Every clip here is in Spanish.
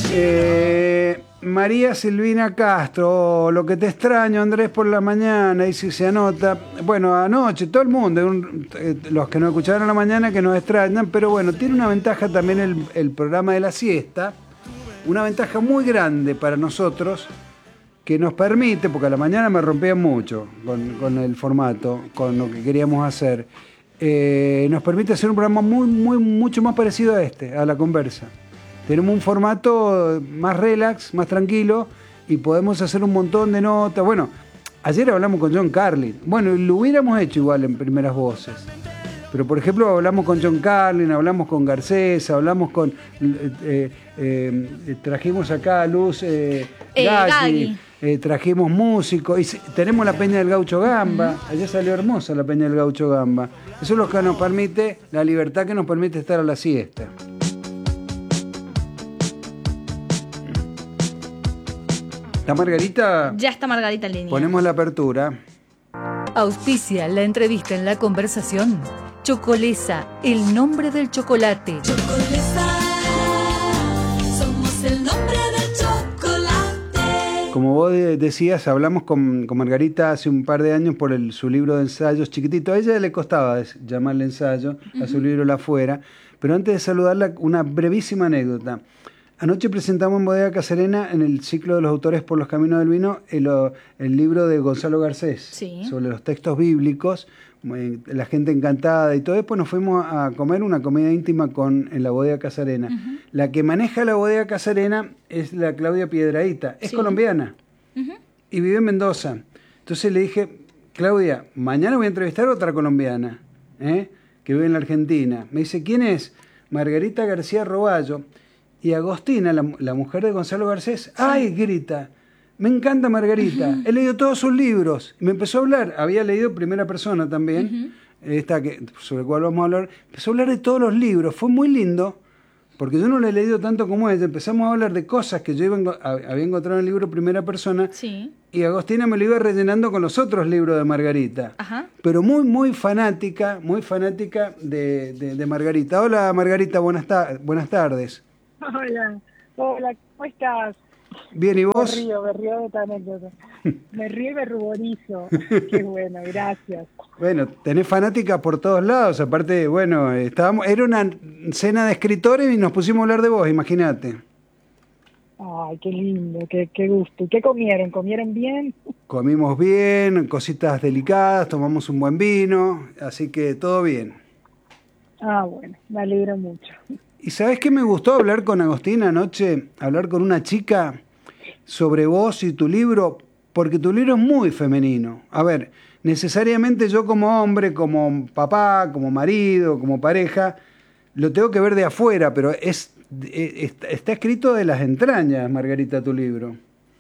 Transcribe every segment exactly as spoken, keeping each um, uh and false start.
Eh, María Silvina Castro, lo que te extraño, Andrés, por la mañana, y si se anota. Bueno, anoche, todo el mundo, un, eh, los que nos escucharon a la mañana que nos extrañan, pero bueno, tiene una ventaja también el, el programa de la siesta, una ventaja muy grande para nosotros, que nos permite, porque a la mañana me rompía mucho con, con el formato, con lo que queríamos hacer, eh, nos permite hacer un programa muy, muy, mucho más parecido a este, a La Conversa. Tenemos un formato más relax, más tranquilo, y podemos hacer un montón de notas. Bueno, ayer hablamos con John Carlin. Bueno, lo hubiéramos hecho igual en Primeras Voces. Pero, por ejemplo, hablamos con John Carlin, hablamos con Garcés, hablamos con... Eh, eh, trajimos acá a Luz eh, eh, Gaggi, eh, trajimos músicos, y tenemos la Peña del Gaucho Gamba. Uh-huh. Ayer salió hermosa la Peña del Gaucho Gamba. Eso es lo que nos permite, la libertad que nos permite estar a la siesta. ¿Está Margarita? Ya está Margarita en línea. Ponemos la apertura. Auspicia la entrevista en La Conversación. Chocolesa, el nombre del chocolate. Chocolesa, somos el nombre del chocolate. Como vos decías, hablamos con, con Margarita hace un par de años por el, su libro de ensayos chiquitito. A ella le costaba llamarle ensayo, uh-huh. a su libro La Fuera. Pero antes de saludarla, una brevísima anécdota. Anoche presentamos en Bodega Casarena, en el ciclo de los autores por los caminos del vino, el, el libro de Gonzalo Garcés, sí. sobre los textos bíblicos, la gente encantada y todo. Después nos fuimos a comer una comida íntima con, en la Bodega Casarena. Uh-huh. La que maneja la Bodega Casarena es la Claudia Piedrahita, es sí. colombiana, uh-huh. y vive en Mendoza. Entonces le dije, Claudia, mañana voy a entrevistar a otra colombiana, ¿eh? que vive en la Argentina. Me dice, ¿quién es? Margarita García Roballo. Y Agostina, la, la mujer de Gonzalo Garcés, ¡ay! Grita, me encanta Margarita, uh-huh. he leído todos sus libros. Y me empezó a hablar, había leído Primera Persona también, uh-huh. esta que, sobre la cual vamos a hablar. Empezó a hablar de todos los libros, fue muy lindo, porque yo no lo he leído tanto como ella. Empezamos a hablar de cosas que yo iba, había encontrado en el libro Primera Persona, sí. y Agostina me lo iba rellenando con los otros libros de Margarita. Ajá. Pero muy, muy fanática, muy fanática de, de, de Margarita. Hola Margarita, buenas, ta- buenas tardes. Hola, hola, ¿cómo estás? Bien, ¿y vos? Me río, me río de esta anécdota. Me río y me ruborizo. Qué bueno, gracias. Bueno, tenés fanáticas por todos lados. Aparte, bueno, estábamos, era una cena de escritores y nos pusimos a hablar de vos, imagínate. Ay, qué lindo, qué, qué gusto. ¿Y qué comieron? ¿Comieron bien? Comimos bien, cositas delicadas, tomamos un buen vino, así que todo bien. Ah, bueno, me alegro mucho. ¿Y sabés qué me gustó hablar con Agostina anoche? Hablar con una chica sobre vos y tu libro, porque tu libro es muy femenino. A ver, necesariamente yo como hombre, como papá, como marido, como pareja, lo tengo que ver de afuera, pero es, es está escrito de las entrañas, Margarita, tu libro.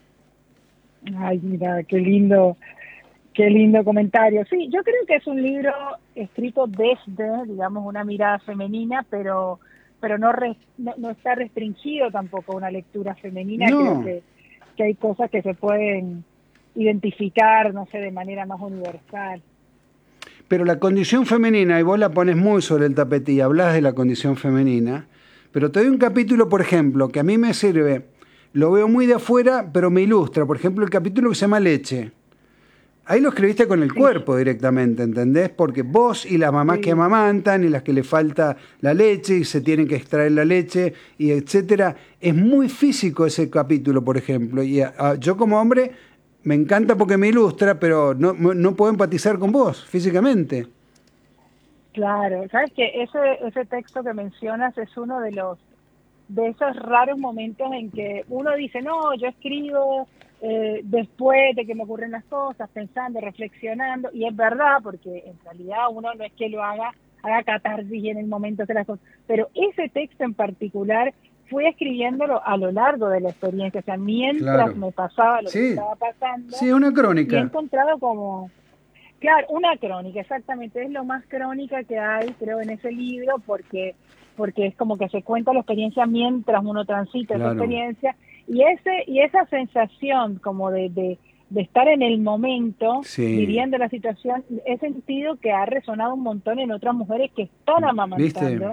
Ay, mira, qué lindo, qué lindo comentario. Sí, yo creo que es un libro escrito desde, digamos, una mirada femenina, pero... pero no, res, no no está restringido tampoco a una lectura femenina. No. Creo que, que hay cosas que se pueden identificar, no sé, de manera más universal. Pero la condición femenina, y vos la pones muy sobre el tapete y hablás de la condición femenina, pero te doy un capítulo, por ejemplo, que a mí me sirve, lo veo muy de afuera, pero me ilustra. Por ejemplo, el capítulo que se llama Leche. Ahí lo escribiste con el sí. cuerpo directamente, ¿entendés? Porque vos y las mamás sí. que amamantan y las que le falta la leche y se tienen que extraer la leche y etcétera. Es muy físico ese capítulo, por ejemplo. Y a, a, yo como hombre me encanta porque me ilustra, pero no, no puedo empatizar con vos físicamente. Claro, sabes que ese ese texto que mencionas es uno de los de esos raros momentos en que uno dice, no, yo escribo eh, después de que me ocurren las cosas, pensando, reflexionando, y es verdad, porque en realidad uno no es que lo haga, haga catarsis en el momento de las cosas, pero ese texto en particular fui escribiéndolo a lo largo de la experiencia, o sea, mientras claro. me pasaba lo sí. que estaba pasando. Sí, una crónica. Y he encontrado como... Claro, una crónica, exactamente, es lo más crónica que hay, creo, en ese libro, porque porque es como que se cuenta la experiencia mientras uno transita claro. esa experiencia, y ese y esa sensación como de, de, de estar en el momento, sí. viviendo la situación, he sentido que ha resonado un montón en otras mujeres que están amamantando, ¿viste?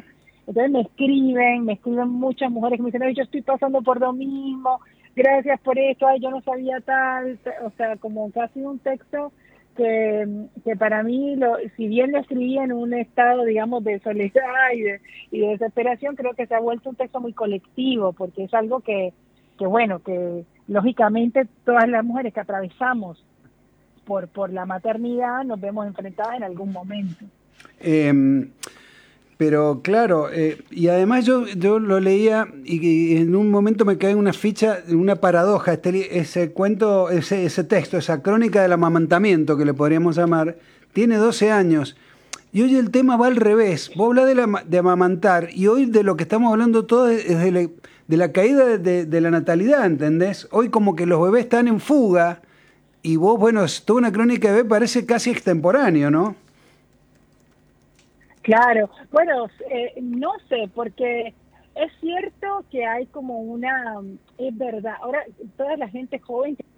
Entonces me escriben, me escriben muchas mujeres que me dicen, "Ay, yo estoy pasando por lo mismo, gracias por esto, ay, yo no sabía tal", o sea, como casi un texto que, que para mí, lo, si bien lo escribí en un estado, digamos, de soledad y de, y de desesperación, creo que se ha vuelto un texto muy colectivo, porque es algo que, que bueno, que lógicamente todas las mujeres que atravesamos por, por la maternidad nos vemos enfrentadas en algún momento. Eh, pero claro, eh, y además yo, yo lo leía y, y en un momento me cae una ficha, una paradoja, este, ese cuento, ese, ese texto, esa crónica del amamantamiento que le podríamos llamar, tiene doce años. Y hoy el tema va al revés. Vos hablás de, la, de amamantar y hoy de lo que estamos hablando todo es de la, de la caída de, de, de la natalidad, ¿entendés? Hoy como que los bebés están en fuga y vos, bueno, es toda una crónica de bebé, parece casi extemporáneo, ¿no? Claro, bueno, eh, no sé, porque es cierto que hay como una, es verdad, ahora toda la gente joven que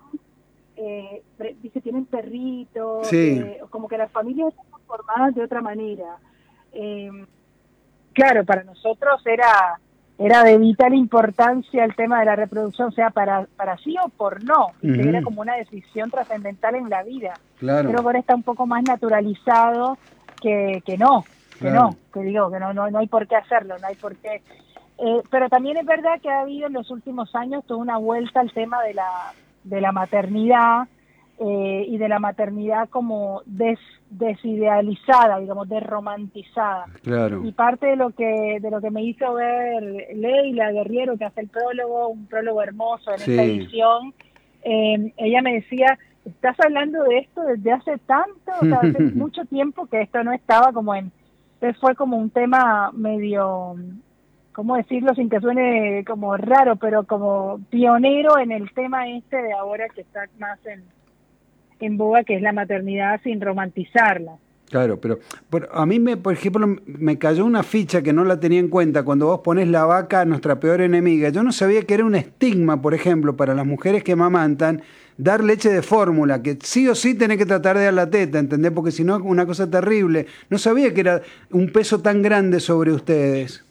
eh, dice tienen perritos, sí. eh, como que las familias están formadas de otra manera. Eh, claro, para nosotros era era de vital importancia el tema de la reproducción, o sea, para, para sí o por no, y Uh-huh. que era como una decisión trascendental en la vida. Claro. Creo que ahora está un poco más naturalizado que, que no, que Claro. no, que digo, que no, no, no hay por qué hacerlo, no hay por qué. Eh, pero también es verdad que ha habido en los últimos años toda una vuelta al tema de la, de la maternidad eh, y de la maternidad como des, desidealizada, digamos, desromantizada. Claro. Y parte de lo que de lo que me hizo ver Leila Guerriero, que hace el prólogo, un prólogo hermoso en Sí. esta edición, eh, ella me decía, estás hablando de esto desde hace tanto, o sea, hace mucho tiempo que esto no estaba como en... Entonces fue como un tema medio, ¿cómo decirlo sin que suene como raro, pero como pionero en el tema este de ahora que está más en, en boga, que es la maternidad sin romantizarla. Claro, pero, pero a mí, me, por ejemplo, me cayó una ficha que no la tenía en cuenta cuando vos ponés la vaca, nuestra peor enemiga. Yo no sabía que era un estigma, por ejemplo, para las mujeres que amamantan, dar leche de fórmula, que sí o sí tenés que tratar de dar la teta, ¿entendés? Porque si no es una cosa terrible. No sabía que era un peso tan grande sobre ustedes.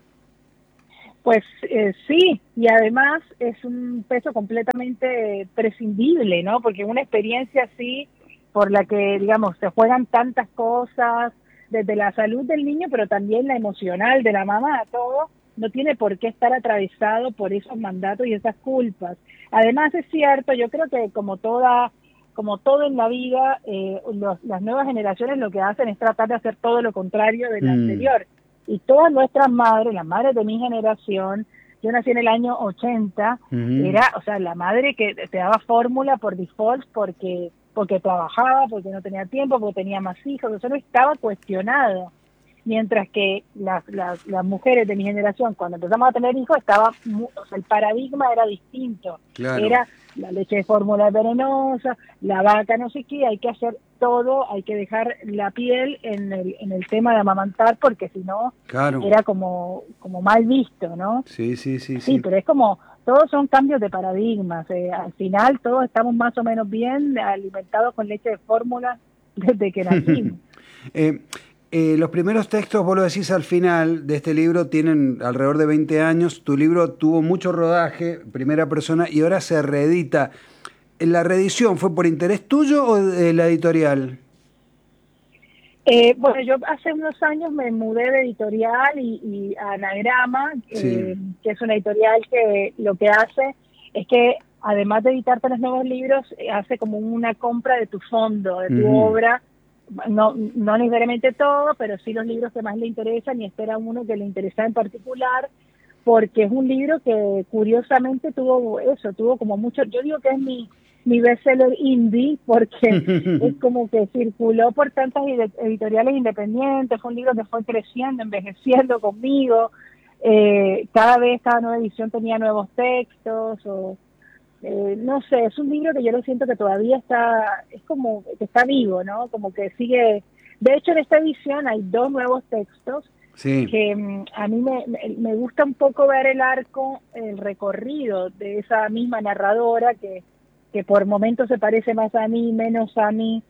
Pues eh, sí, y además es un peso completamente prescindible, ¿no? Porque una experiencia así, por la que, digamos, se juegan tantas cosas, desde la salud del niño, pero también la emocional de la mamá, todo, no tiene por qué estar atravesado por esos mandatos y esas culpas. Además es cierto, yo creo que como toda, como todo en la vida, eh, los, las nuevas generaciones lo que hacen es tratar de hacer todo lo contrario de la Mm. anterior. Y todas nuestras madres, las madres de mi generación, yo nací en el año ochenta, Uh-huh. era, o sea, la madre que te daba fórmula por default porque porque trabajaba, porque no tenía tiempo, porque tenía más hijos, eso no estaba cuestionado. Mientras que las, las, las mujeres de mi generación, cuando empezamos a tener hijos, estaba, o sea, el paradigma era distinto. Claro. Era la leche de fórmula es venenosa, la vaca no sé qué, hay que hacer todo, hay que dejar la piel en el, en el tema de amamantar, porque si no, Claro. era como, como mal visto, ¿no? Sí, sí, sí, Sí, sí. pero es como, todos son cambios de paradigmas. Eh, al final todos estamos más o menos bien alimentados con leche de fórmula desde que nacimos. eh, eh, los primeros textos, vos lo decís al final de este libro, tienen alrededor de veinte años. Tu libro tuvo mucho rodaje, primera persona, y ahora se reedita. ¿La reedición fue por interés tuyo o de la editorial? Eh, bueno, yo hace unos años me mudé de editorial y, y a Anagrama, Sí. eh, que es una editorial que lo que hace es que además de editarte los nuevos libros, eh, hace como una compra de tu fondo, de tu Ujú. obra, no, no necesariamente todo, pero sí los libros que más le interesan, y espera uno que le interesa en particular, porque es un libro que curiosamente tuvo eso, tuvo como mucho, yo digo que es mi mi bestseller indie, porque es como que circuló por tantas editoriales independientes, fue un libro que fue creciendo, envejeciendo conmigo, eh, cada vez, cada nueva edición tenía nuevos textos, o eh, no sé, es un libro que yo lo siento que todavía está, es como que está vivo, ¿no? Como que sigue, de hecho en esta edición hay dos nuevos textos, Sí. que um, a mí me, me gusta un poco ver el arco, el recorrido de esa misma narradora que que por momentos se parece más a mí, menos a mí,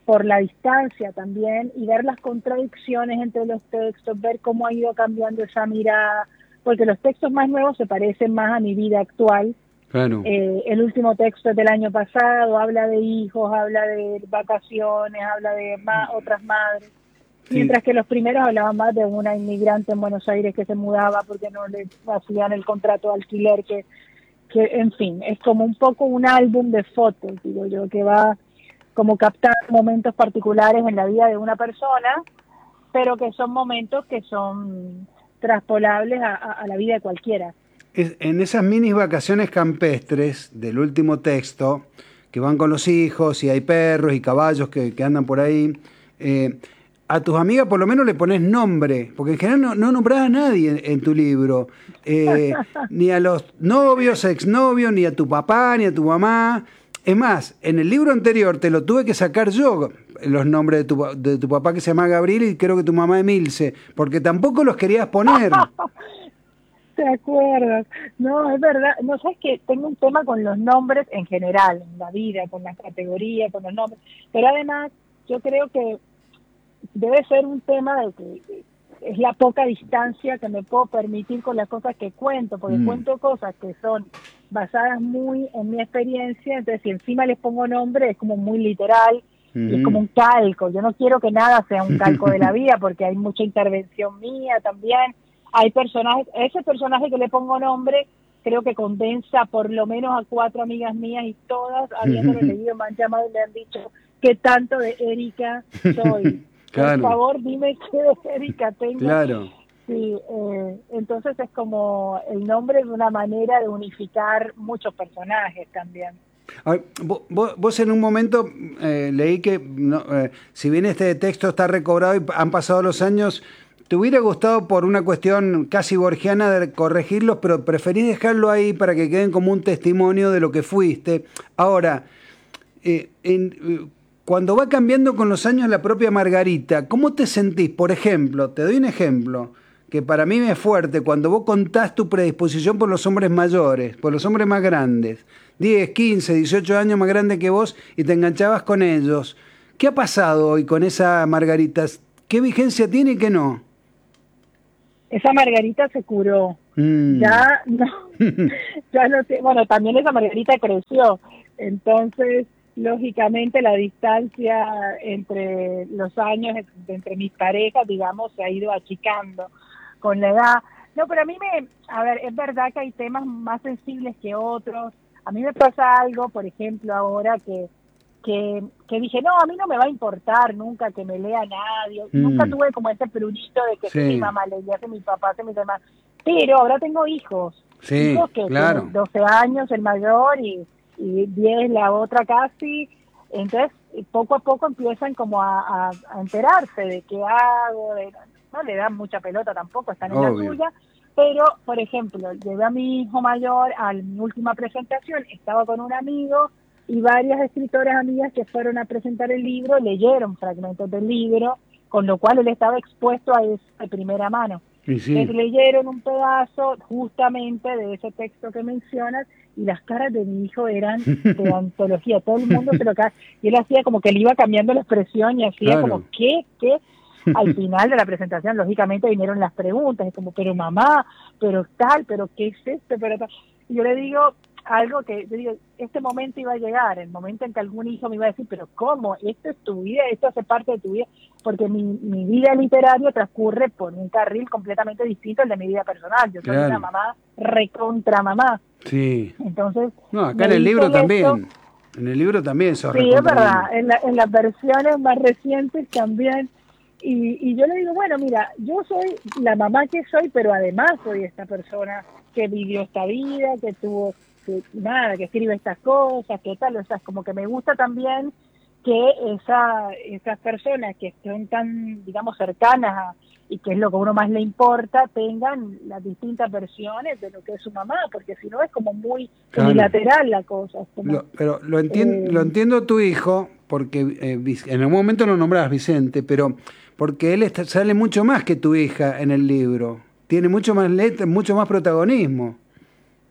por la distancia también, y ver las contradicciones entre los textos, ver cómo ha ido cambiando esa mirada, porque los textos más nuevos se parecen más a mi vida actual. Claro. Eh, el último texto es del año pasado, habla de hijos, habla de vacaciones, habla de ma- otras madres, Sí. mientras que los primeros hablaban más de una inmigrante en Buenos Aires que se mudaba porque no le hacían el contrato de alquiler, que, que en fin, es como un poco un álbum de fotos, digo yo, que va como captar momentos particulares en la vida de una persona, pero que son momentos que son traspolables a, a, a la vida de cualquiera. Es, en esas mini vacaciones campestres del último texto, que van con los hijos y hay perros y caballos que, que andan por ahí, eh, a tus amigas por lo menos le pones nombre, porque en general no, no nombrás a nadie en, en tu libro, eh, ni a los novios, exnovios, ni a tu papá, ni a tu mamá. Es más, en el libro anterior te lo tuve que sacar yo, los nombres de tu, de tu papá, que se llama Gabriel, y creo que tu mamá Emilce, porque tampoco los querías poner. ¿Te acuerdas? No, es verdad. No, sabes que tengo un tema con los nombres en general, en la vida, con las categorías, con los nombres. Pero además, yo creo que debe ser un tema de que es la poca distancia que me puedo permitir con las cosas que cuento, porque Mm. cuento cosas que son basadas muy en mi experiencia, entonces si encima les pongo nombre es como muy literal, y es Mm. como un calco. Yo no quiero que nada sea un calco de la vida, porque hay mucha intervención mía también. Hay personajes, ese personaje que le pongo nombre, creo que condensa por lo menos a cuatro amigas mías, y todas, habiéndolo leído, me han llamado y me han dicho qué tanto de Erika soy. Claro. Por favor, dime qué de Erika tengo. Claro. Sí, eh, entonces es como el nombre es una manera de unificar muchos personajes también. A ver, vos, vos- vos en un momento eh, leí que, no, eh, si bien este texto está recobrado y han pasado los años, ¿te hubiera gustado por una cuestión casi borgiana de corregirlos, pero preferís dejarlo ahí para que queden como un testimonio de lo que fuiste? Ahora, eh, en, eh, cuando va cambiando con los años la propia Margarita, ¿cómo te sentís? Por ejemplo, te doy un ejemplo que para mí me es fuerte, cuando vos contás tu predisposición por los hombres mayores, por los hombres más grandes, diez, quince, dieciocho años más grandes que vos, y te enganchabas con ellos. ¿Qué ha pasado hoy con esa Margarita? ¿Qué vigencia tiene y qué no? Esa Margarita se curó. Mm. Ya no, ya no te, bueno, también esa Margarita creció, entonces lógicamente la distancia entre los años, entre mis parejas, digamos, se ha ido achicando con la edad. No, pero a mí me, a ver, es verdad que hay temas más sensibles que otros. A mí me pasa algo, por ejemplo, ahora que que, que dije, no, a mí no me va a importar nunca que me lea nadie. Mm. Nunca tuve como ese prurito de que Sí. si mi mamá leía, que mi papá, que mis demás. Pero ahora tengo hijos. Sí, hijos que claro. tienen doce años el mayor y, y diez la otra casi. Entonces, poco a poco empiezan como a, a, a enterarse de qué hago. De, no le dan mucha pelota tampoco, están en Obvio. la suya. Pero, por ejemplo, llevé a mi hijo mayor a mi última presentación, estaba con un amigo, y varias escritoras amigas que fueron a presentar el libro leyeron fragmentos del libro, con lo cual él estaba expuesto a eso de primera mano. Y sí. Entonces, leyeron un pedazo justamente de ese texto que mencionas, y las caras de mi hijo eran de antología, todo el mundo se lo ca- y él hacía como que le iba cambiando la expresión y hacía Claro. como, ¿qué? ¿Qué? Al final de la presentación, lógicamente, vinieron las preguntas, es como, pero mamá, pero tal, pero ¿qué es esto? Pero tal. Y yo le digo algo que, yo digo, este momento iba a llegar, el momento en que algún hijo me iba a decir, pero ¿cómo? Esto es tu vida, esto hace parte de tu vida, porque mi, mi vida literaria transcurre por un carril completamente distinto al de mi vida personal. Yo soy Claro. una mamá recontra mamá. Sí. Entonces, No, acá me en el dice libro esto. también. En el libro también sos Sí, es recontra verdad, mamá. en, la, en las versiones más recientes también. Y, y yo le digo, bueno, mira, yo soy la mamá que soy, pero además soy esta persona que vivió esta vida, que tuvo, que, nada, que escribe estas cosas, que tal, o sea, es como que me gusta también que esa, esas personas que son tan, digamos, cercanas a, y que es lo que a uno más le importa, tengan las distintas versiones de lo que es su mamá, porque si no es como muy Claro. unilateral la cosa. Es como, Lo- pero lo, entien- Eh, lo entiendo tu hijo, porque eh, Vic- en algún momento lo nombrabas Vicente, pero porque él está- sale mucho más que tu hija en el libro. Tiene mucho más letra, mucho más protagonismo.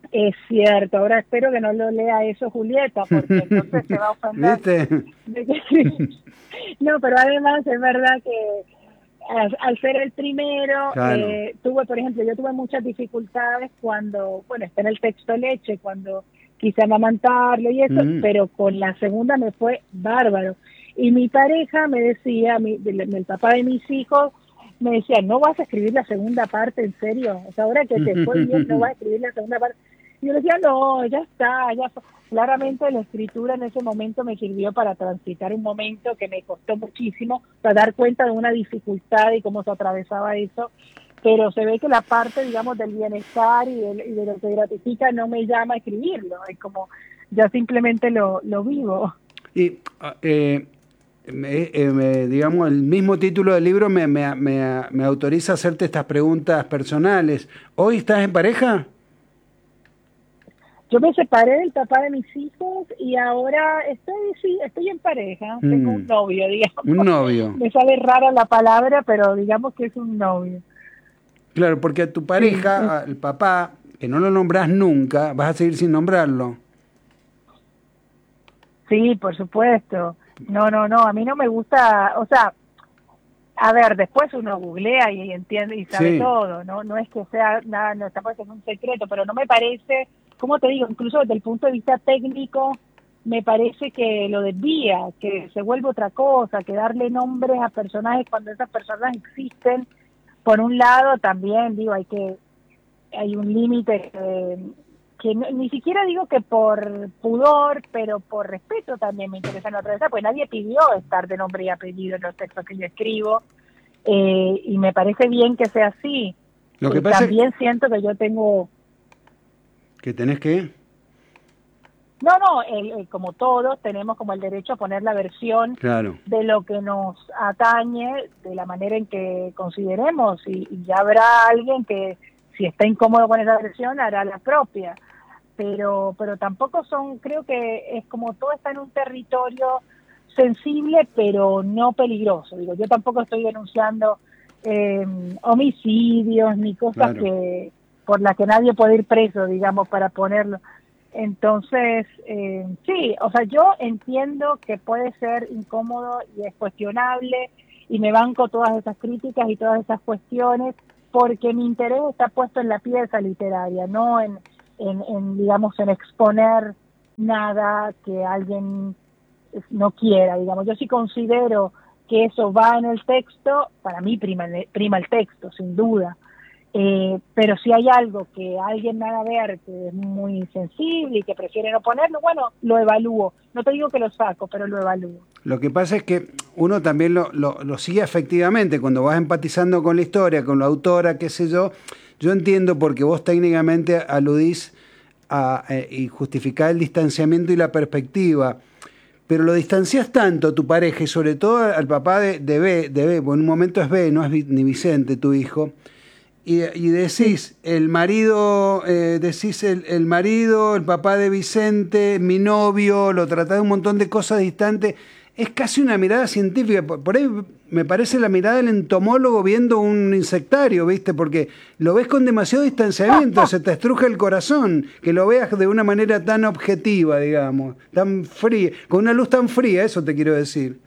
Es cierto, ahora espero que no lo lea eso Julieta, porque entonces se va a ofender. ¿Viste? De que- no, pero además es verdad que al, al ser el primero, Claro. eh, tuve, por ejemplo, yo tuve muchas dificultades cuando, bueno, está en el texto leche, cuando quise amamantarlo y eso, Mm. pero con la segunda me fue bárbaro. Y mi pareja me decía, mi, el, el papá de mis hijos, me decía, ¿no vas a escribir la segunda parte, en serio? O sea, ahora que te fue bien, ¿no vas a escribir la segunda parte? Y yo le decía, no, ya está, ya fue. Claramente la escritura en ese momento me sirvió para transitar un momento que me costó muchísimo, para dar cuenta de una dificultad y cómo se atravesaba eso, pero se ve que la parte, digamos, del bienestar y, del, y de lo que gratifica no me llama a escribirlo, es como, ya simplemente lo, lo vivo. Y, eh, me- eh, me- digamos, el mismo título del libro me, me, me, me autoriza a hacerte estas preguntas personales. ¿Hoy estás en pareja? Yo me separé del papá de mis hijos y ahora estoy, sí, estoy en pareja, Mm. tengo un novio, digamos. Un novio. Me sale rara la palabra, pero digamos que es un novio. Claro, porque a tu pareja, al papá, que no lo nombras nunca, vas a seguir sin nombrarlo. Sí, por supuesto. No, no, no, a mí no me gusta, o sea, a ver, después uno googlea y entiende y sabe Sí. todo, ¿no? No es que sea nada, no tampoco es un secreto, pero no me parece, como te digo, incluso desde el punto de vista técnico, me parece que lo desvía, que se vuelve otra cosa, que darle nombres a personajes cuando esas personas existen, por un lado también, digo, hay que, hay un límite que, que no- ni siquiera digo que por pudor, pero por respeto también me interesa no atravesar, pues nadie pidió estar de nombre y apellido en los textos que yo escribo, eh, y me parece bien que sea así. Lo que Y pasa es también siento que yo tengo, que tenés que... no, no, el- el- como todos tenemos como el derecho a poner la versión Claro. de lo que nos atañe, de la manera en que consideremos, y, y ya habrá alguien que si está incómodo con esa versión hará la propia, pero pero tampoco son, creo que es como todo está en un territorio sensible pero no peligroso, digo, yo tampoco estoy denunciando eh, homicidios ni cosas Claro. que por las que nadie puede ir preso, digamos, para ponerlo. Entonces, eh, sí, o sea, yo entiendo que puede ser incómodo y es cuestionable y me banco todas esas críticas y todas esas cuestiones porque mi interés está puesto en la pieza literaria, no en, en, en digamos, en exponer nada que alguien no quiera, digamos. Yo sí considero que eso va en el texto, para mí prima, prima el texto, sin duda. Eh, pero si hay algo que alguien va a ver que es muy sensible y que prefiere no ponerlo, bueno, lo evalúo. No te digo que lo saco, pero lo evalúo. Lo que pasa es que uno también lo, lo, lo sigue afectivamente cuando vas empatizando con la historia, con la autora, qué sé yo. Yo entiendo porque vos técnicamente aludís a, eh, y justificás el distanciamiento y la perspectiva, pero lo distancias tanto a tu pareja y sobre todo al papá de, de B, de B, bueno, en un momento es B, no es Vi- ni Vicente, tu hijo, y, y decís, el marido, eh, decís el, el marido, el papá de Vicente, mi novio, lo tratás de un montón de cosas distantes. Es casi una mirada científica. Por, por ahí me parece la mirada del entomólogo viendo un insectario, ¿viste? Porque lo ves con demasiado distanciamiento, se te estruja el corazón, que lo veas de una manera tan objetiva, digamos, tan fría, con una luz tan fría, eso te quiero decir.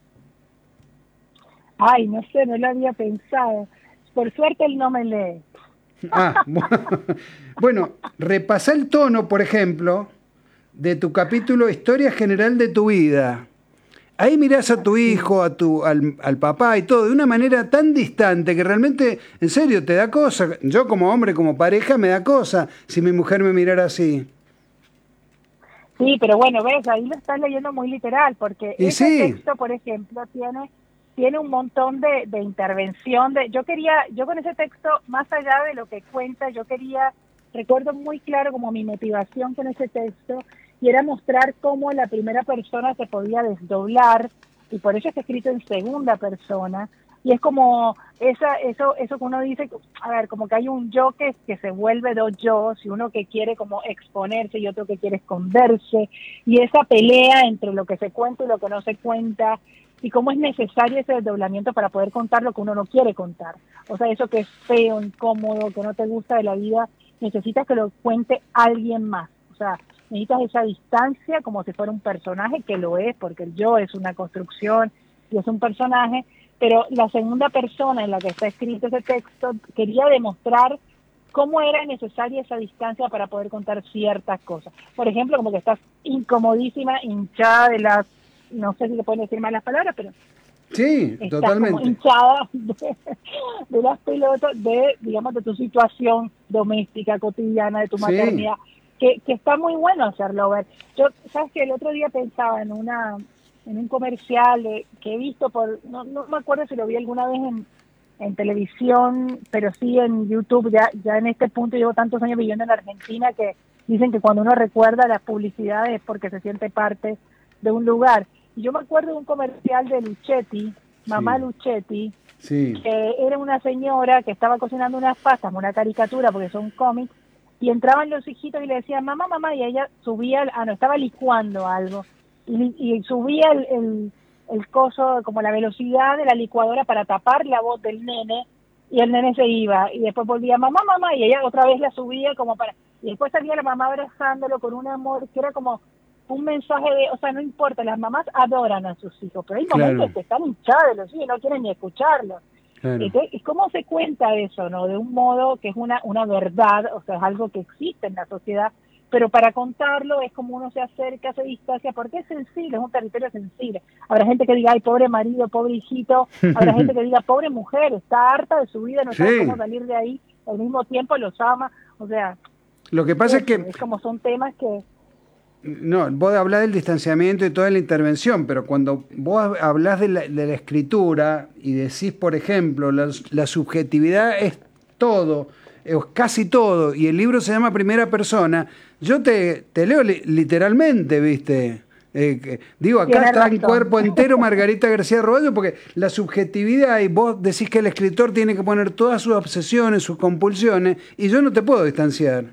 Ay, no sé, no lo había pensado. Por suerte él no me lee. Ah, bueno, repasá el tono, por ejemplo, de tu capítulo Historia General de tu Vida. Ahí mirás a tu hijo, a tu, al, al papá y todo, de una manera tan distante que realmente, en serio, te da cosa. Yo como hombre, como pareja, me da cosa si mi mujer me mirara así. Sí, pero bueno, ves, ahí lo estás leyendo muy literal, porque Y ese sí. texto, por ejemplo, tiene tiene un montón de, de intervención. De, yo quería, yo con ese texto, más allá de lo que cuenta, yo quería, recuerdo muy claro como mi motivación con ese texto, y era mostrar cómo la primera persona se podía desdoblar, y por eso está escrito en segunda persona, y es como esa eso eso que uno dice, a ver, como que hay un yo que, que se vuelve dos yo, y uno que quiere como exponerse y otro que quiere esconderse, y esa pelea entre lo que se cuenta y lo que no se cuenta, y cómo es necesario ese desdoblamiento para poder contar lo que uno no quiere contar. O sea, eso que es feo, incómodo, que no te gusta de la vida, necesitas que lo cuente alguien más. O sea, necesitas esa distancia como si fuera un personaje, que lo es, porque el yo es una construcción y es un personaje, pero la segunda persona en la que está escrito ese texto quería demostrar cómo era necesaria esa distancia para poder contar ciertas cosas. Por ejemplo, como que estás incomodísima, hinchada de las, no sé si le pueden decir mal las palabras, pero Sí, estás totalmente. como hinchada de, de las pelotas, de, digamos, de tu situación doméstica, cotidiana, de tu Sí. maternidad, que, que está muy bueno hacerlo ver. Yo, sabes que el otro día pensaba en una en un comercial de, que he visto por, no, no me acuerdo si lo vi alguna vez en, en televisión, pero sí en YouTube. Ya, ya en este punto llevo tantos años viviendo en Argentina que dicen que cuando uno recuerda las publicidades es porque se siente parte de un lugar. Y yo me acuerdo de un comercial de Luchetti, Mamá Sí. Luchetti, Sí. que era una señora que estaba cocinando unas pastas, una caricatura porque son cómics, y entraban los hijitos y le decían mamá, mamá, y ella subía, ah no, estaba licuando algo, y, y subía el, el, el coso, como la velocidad de la licuadora para tapar la voz del nene, y el nene se iba, y después volvía mamá, mamá, y ella otra vez la subía como para, y después salía la mamá abrazándolo con un amor que era como un mensaje de, o sea, no importa, las mamás adoran a sus hijos, pero hay Claro. momentos que están hinchados de los hijos y no quieren ni escucharlos. Claro. Entonces, ¿cómo se cuenta eso, no? De un modo que es una, una verdad, o sea, es algo que existe en la sociedad, pero para contarlo es como uno se acerca, se distancia, porque es sensible, es un territorio sensible. Habrá gente que diga, ay, pobre marido, pobre hijito, habrá gente que diga, pobre mujer, está harta de su vida, no sabe Sí. cómo salir de ahí, al mismo tiempo los ama, o sea, Lo que pasa es eso, que es como son temas que... no, vos hablás del distanciamiento y toda la intervención, pero cuando vos hablás de la, de la escritura y decís, por ejemplo, la, la subjetividad es todo, es casi todo, y el libro se llama Primera Persona, yo te, te leo li- literalmente, ¿viste? Eh, que- digo, acá Tienes está en razón. cuerpo entero Margarita García Roballo, porque la subjetividad, y vos decís que el escritor tiene que poner todas sus obsesiones, sus compulsiones, y yo no te puedo distanciar.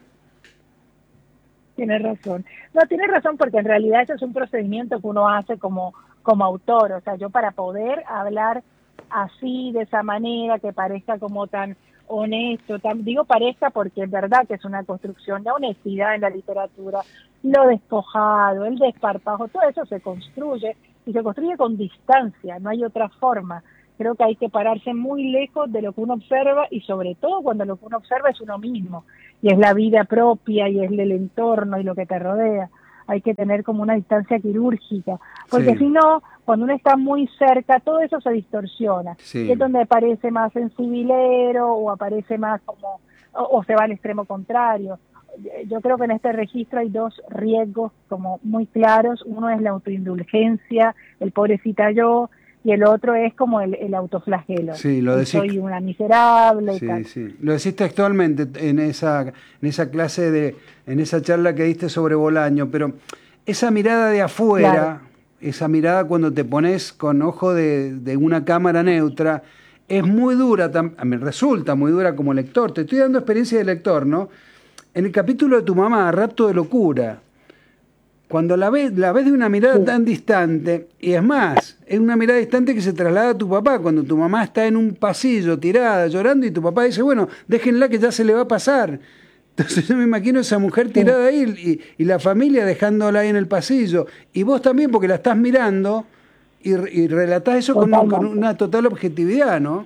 Tienes razón. No, tienes razón porque en realidad eso es un procedimiento que uno hace como, como autor. O sea, yo para poder hablar así, de esa manera, que parezca como tan honesto, tan, digo parezca porque es verdad que es una construcción de honestidad en la literatura, lo despojado, el desparpajo, todo eso se construye y se construye con distancia, no hay otra forma. Creo que hay que pararse muy lejos de lo que uno observa y sobre todo cuando lo que uno observa es uno mismo y es la vida propia y es el entorno y lo que te rodea. Hay que tener como una distancia quirúrgica, porque Sí. si no, cuando uno está muy cerca, todo eso se distorsiona. Sí. Y es donde aparece más sensibilero o aparece más como, o, o se va al extremo contrario. Yo creo que en este registro hay dos riesgos como muy claros. Uno es la autoindulgencia, el pobrecita yo, y el otro es como el, el autoflagelo. Sí, lo Y decís. soy una miserable y Sí, tal. sí. Lo decís textualmente en esa, en esa clase de, en esa charla que diste sobre Bolaño, pero esa mirada de afuera, Claro. esa mirada cuando te pones con ojo de, de una cámara neutra, es muy dura, tam- me resulta muy dura como lector. Te estoy dando experiencia de lector, ¿no? En el capítulo de tu mamá, Rapto de Locura, cuando la ves, la ves de una mirada Sí. tan distante, y es más, es una mirada distante que se traslada a tu papá, cuando tu mamá está en un pasillo tirada, llorando, y tu papá dice, bueno, déjenla que ya se le va a pasar. Entonces yo me imagino esa mujer tirada ahí y, y la familia dejándola ahí en el pasillo, y vos también porque la estás mirando y, y relatás eso con, con Totalmente. una total objetividad, ¿no?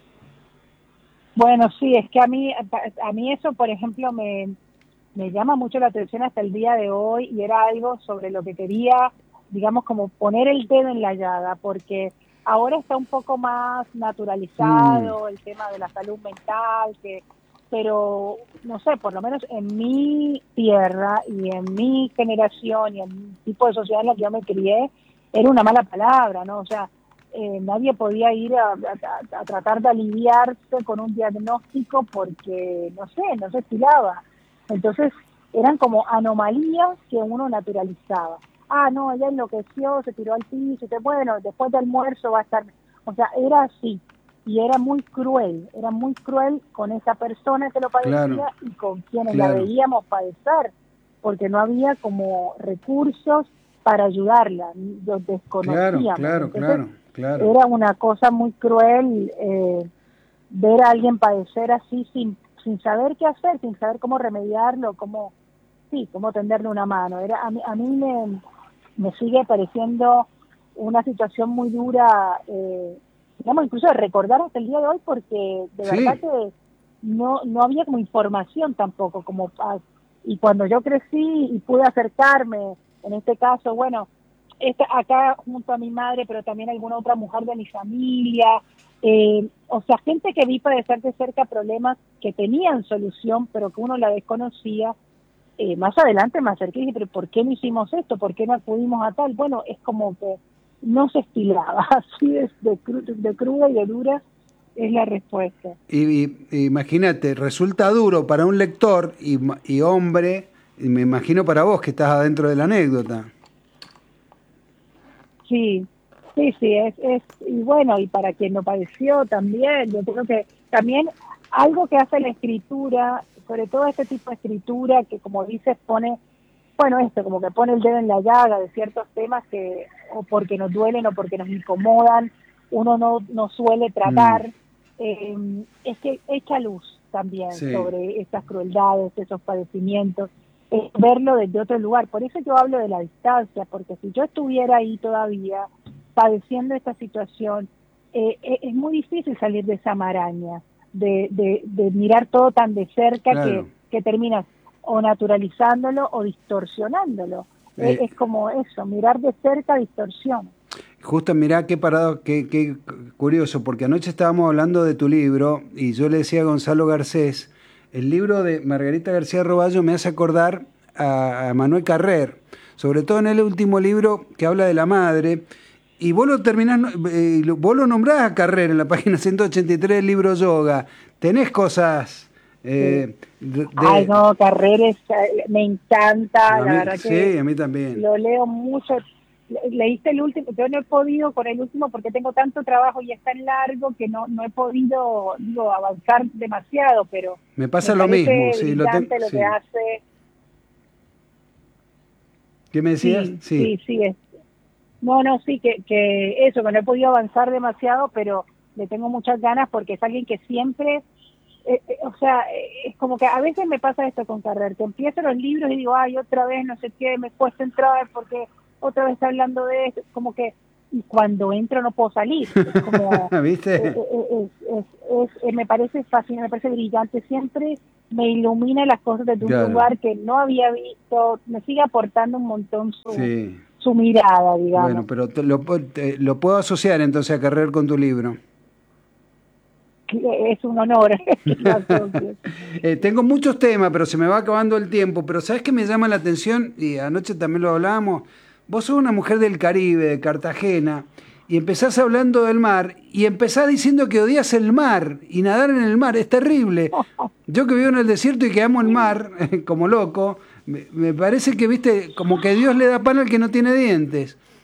Bueno, sí, es que a mí, a mí eso, por ejemplo, me, me llama mucho la atención hasta el día de hoy y era algo sobre lo que quería, digamos, como poner el dedo en la llaga, porque ahora está un poco más naturalizado Mm. el tema de la salud mental, que, pero no sé, por lo menos en mi tierra y en mi generación y en el tipo de sociedad en la que yo me crié, era una mala palabra, ¿no? O sea, eh, nadie podía ir a, a, a tratar de aliviarse con un diagnóstico porque, no sé, no se estilaba. Entonces, eran como anomalías que uno naturalizaba. Ah, no, ella enloqueció, se tiró al piso, y te, bueno, después del almuerzo va a estar... O sea, era así. Y era muy cruel, era muy cruel con esa persona que lo padecía Claro, y con quienes claro. la veíamos padecer, porque no había como recursos para ayudarla, los desconocíamos. Claro, claro, Entonces, claro, claro. era una cosa muy cruel eh, ver a alguien padecer así sin sin saber qué hacer, sin saber cómo remediarlo, cómo, sí, cómo tenderle una mano. Era, a mí, a mí me, me sigue pareciendo una situación muy dura, eh, digamos, incluso de recordar hasta el día de hoy, porque de Sí. verdad que no, no había como información tampoco, como ah, y cuando yo crecí y pude acercarme, en este caso, bueno, esta, acá junto a mi madre, pero también alguna otra mujer de mi familia, eh, o sea, gente que vi padecer de cerca problemas que tenían solución, pero que uno la desconocía. Eh, más adelante me acerqué y dije, pero ¿por qué no hicimos esto? ¿Por qué no acudimos a tal? Bueno, es como que no se estilaba, así de, de, cru, de cruda y de dura es la respuesta. Y, y imagínate, resulta duro para un lector y, y hombre, y me imagino para vos que estás adentro de la anécdota. Sí, sí, sí, es, es, y bueno, y para quien lo padeció también, yo creo que también algo que hace la escritura, sobre todo este tipo de escritura que como dices pone, bueno, esto, como que pone el dedo en la llaga de ciertos temas que, o porque nos duelen o porque nos incomodan, uno no, no suele tratar, mm. eh, es que echa luz también sí. sobre estas crueldades, esos padecimientos, eh, verlo desde otro lugar. Por eso yo hablo de la distancia, porque si yo estuviera ahí todavía padeciendo esta situación, eh, eh, es muy difícil salir de esa maraña, de, de, de mirar todo tan de cerca claro. que, que terminas o naturalizándolo o distorsionándolo. Eh, es, es como eso, mirar de cerca distorsión. Justo, mirá qué parado, qué, qué curioso, porque anoche estábamos hablando de tu libro y yo le decía a Gonzalo Garcés, el libro de Margarita García Roballo me hace acordar a, a Manuel Carrer, sobre todo en el último libro que habla de la madre, y vos lo terminás, eh, vos lo nombrás a Carrer en la página ciento ochenta y tres del libro Yoga. Tenés cosas... Eh, de, de... Ay, no, Carrer es, me encanta, a la mí, verdad sí, que... a mí también. Lo leo mucho... Leíste el último, yo no he podido con el último porque tengo tanto trabajo y es tan largo que no no he podido digo avanzar demasiado, pero me pasa me lo mismo, sí, lo, te, lo sí. que hace. ¿Qué me decías? Sí, sí, sí, sí es. No, no, sí que que eso, que no he podido avanzar demasiado, pero le tengo muchas ganas porque es alguien que siempre eh, eh, o sea, eh, es como que a veces me pasa esto con Carrer, que empiezo los libros y digo, ay, otra vez no sé qué, me cuesta entrar porque otra vez hablando de esto, como que y cuando entro no puedo salir, es como, ¿viste? Eh, eh, es, es, es, me parece fascinante, me parece brillante, siempre me ilumina las cosas desde un claro. lugar que no había visto, me sigue aportando un montón su, sí. su mirada, digamos. Bueno, pero te, lo, te, lo puedo asociar entonces a Carrer con tu libro. Es un honor. eh, tengo muchos temas, pero se me va acabando el tiempo, pero ¿sabes qué me llama la atención? Y anoche también lo hablábamos. Vos sos una mujer del Caribe, de Cartagena, y empezás hablando del mar, y empezás diciendo que odias el mar, y nadar en el mar, es terrible. Yo que vivo en el desierto y que amo el mar, como loco, me, me parece que, viste, como que Dios le da pan al que no tiene dientes.